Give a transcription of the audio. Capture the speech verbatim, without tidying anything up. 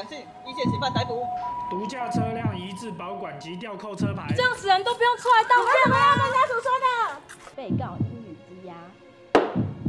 两性，依现行犯逮捕。 毒驾车辆移至保管及吊扣车牌。 这样死人都不用出来道歉吗？